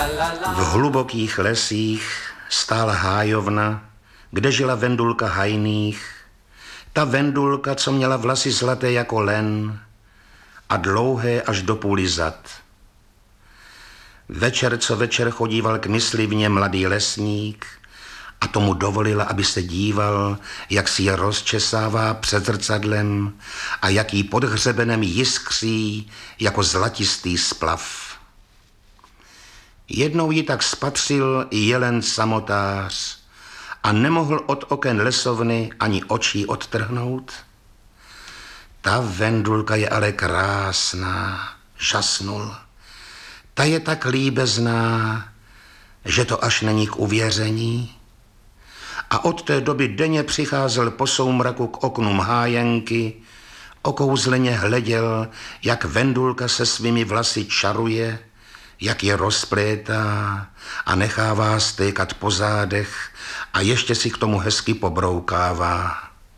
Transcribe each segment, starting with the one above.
V hlubokých lesích stála hájovna, kde žila Vendulka Hajných. Ta Vendulka, co měla vlasy zlaté jako len a dlouhé až do půly zad. Večer co večer chodíval k myslivně mladý lesník a tomu dovolila, aby se díval, jak si je rozčesává před zrcadlem a jak jí pod hřebenem jiskří jako zlatistý splav. Jednou ji tak spatřil jelen samotář a nemohl od oken lesovny ani očí odtrhnout. Ta Vendulka je ale krásná, žasnul. Ta je tak líbezná, že to až není k uvěření. A od té doby denně přicházel po soumraku k oknům hájenky, okouzleně hleděl, jak Vendulka se svými vlasy čaruje, jak je rozplétá a nechává stékat po zádech a ještě si k tomu hezky pobroukává.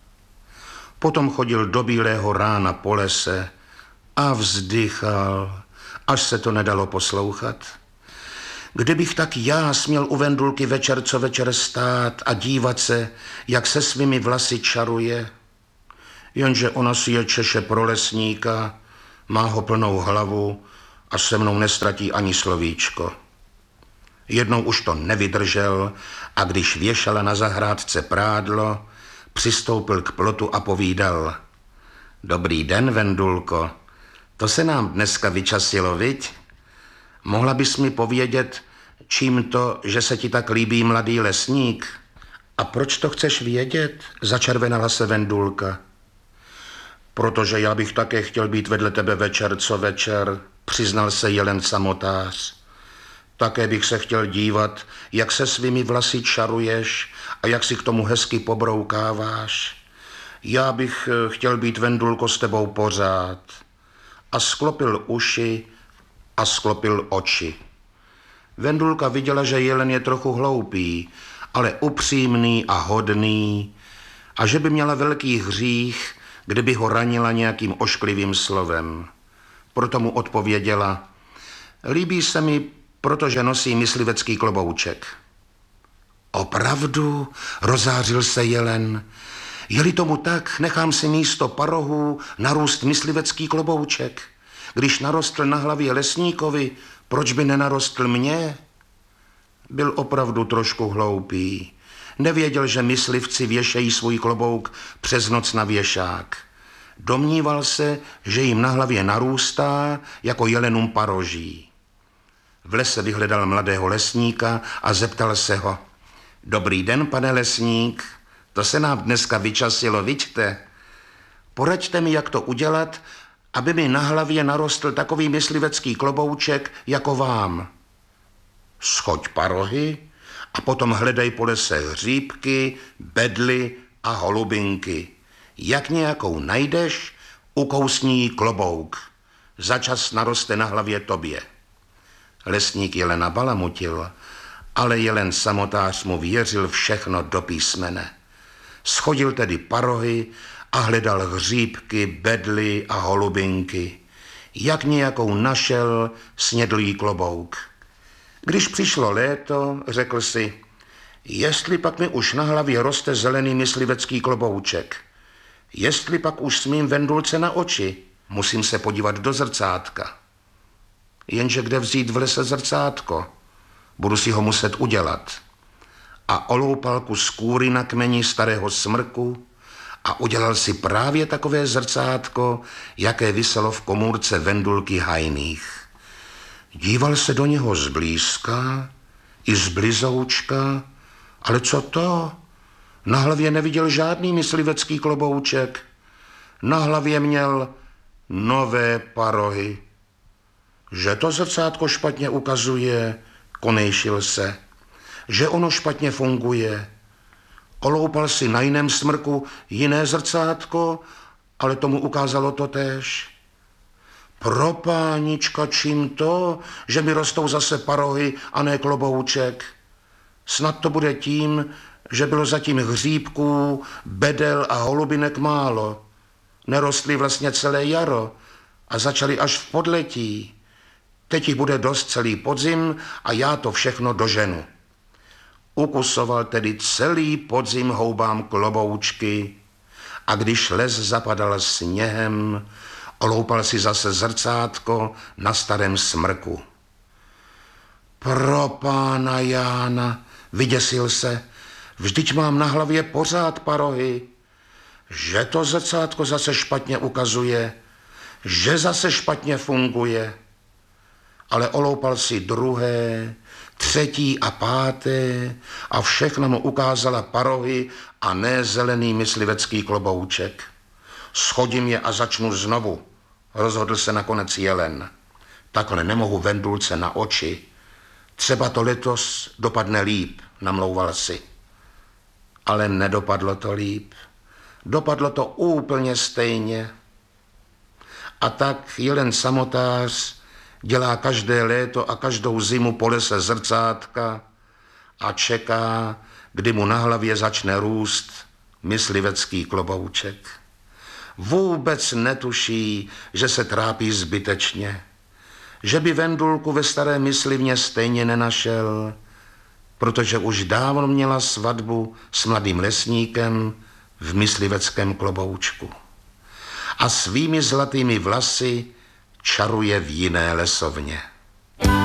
Potom chodil do bílého rána po lese a vzdychal, až se to nedalo poslouchat. Kdybych tak já směl u Vendulky večer co večer stát a dívat se, jak se svými vlasy čaruje, jenže ona si je češe pro lesníka, má ho plnou hlavu a se mnou nestratí ani slovíčko. Jednou už to nevydržel a když věšala na zahrádce prádlo, přistoupil k plotu a povídal: Dobrý den, Vendulko, to se nám dneska vyčasilo, viď? Mohla bys mi povědět, čím to, že se ti tak líbí mladý lesník? A proč to chceš vědět? Začervenala se Vendulka. Protože já bych také chtěl být vedle tebe večer co večer, přiznal se jelen samotář. Také bych se chtěl dívat, jak se svými vlasy čaruješ a jak si k tomu hezky pobroukáváš. Já bych chtěl být, Vendulko, s tebou pořád. A sklopil uši a sklopil oči. Vendulka viděla, že jelen je trochu hloupý, ale upřímný a hodný a že by měla velký hřích, kdyby ho ranila nějakým ošklivým slovem. Proto mu odpověděla: Líbí se mi, protože nosí myslivecký klobouček. Opravdu, rozářil se jelen. Je-li tomu tak, nechám si místo parohů narůst myslivecký klobouček. Když narostl na hlavě lesníkovi, proč by nenarostl mně? Byl opravdu trošku hloupý. Nevěděl, že myslivci věšejí svůj klobouk přes noc na věšák. Domníval se, že jim na hlavě narůstá jako jelenům paroží. V lese vyhledal mladého lesníka a zeptal se ho: Dobrý den, pane lesník, to se nám dneska vyčasilo, vidíte? Poraďte mi, jak to udělat, aby mi na hlavě narostl takový myslivecký klobouček jako vám. Schoď parohy a potom hledej po lese hříbky, bedly a holubinky. Jak nějakou najdeš, ukousni jí klobouk. Začas naroste na hlavě tobě. Lesník jelena balamutil, ale jelen samotář mu věřil všechno do písmene. Schodil tedy parohy a hledal hříbky, bedly a holubinky. Jak nějakou našel, snědl jí klobouk. Když přišlo léto, řekl si: Jestli pak mi už na hlavě roste zelený myslivecký klobouček, jestli pak už smím Vendulce na oči, musím se podívat do zrcátka. Jenže kde vzít v lese zrcátko? Budu si ho muset udělat. A oloupal kus kůry na kmeni starého smrku a udělal si právě takové zrcátko, jaké viselo v komůrce Vendulky Hajných. Díval se do něho zblízka i zblizoučka, ale co to? Na hlavě neviděl žádný myslivecký klobouček. Na hlavě měl nové parohy. Že to zrcátko špatně ukazuje, konejšil se. Že ono špatně funguje. Oloupal si na jiném smrku jiné zrcátko, ale tomu ukázalo totéž. Propánička, čím to, že mi rostou zase parohy a ne klobouček? Snad to bude tím, že bylo zatím hříbků, bedel a holubinek málo. Nerostly vlastně celé jaro a začaly až v podletí. Teď jich bude dost celý podzim a já to všechno doženu. Ukusoval tedy celý podzim houbám kloboučky a když les zapadal sněhem, oloupal si zase zrcátko na starém smrku. Pro pána Jána, vyděsil se, vždyť mám na hlavě pořád parohy, že to zrcátko zase špatně ukazuje, že zase špatně funguje. Ale oloupal si druhé, třetí a páté a všechno mu ukázala parohy a ne zelený myslivecký klobouček. Schodím je a začnu znovu, rozhodl se nakonec jelen. Takhle nemohu Vendulce na oči. Třeba to letos dopadne líp, namlouval si. Ale nedopadlo to líp. Dopadlo to úplně stejně. A tak jelen samotář dělá každé léto a každou zimu po lese zrcátka a čeká, kdy mu na hlavě začne růst myslivecký klobouček. Vůbec netuší, že se trápí zbytečně, že by Vendulku ve staré myslivně stejně nenašel, protože už dávno měla svatbu s mladým lesníkem v mysliveckém kloboučku. A svými zlatými vlasy čaruje v jiné lesovně.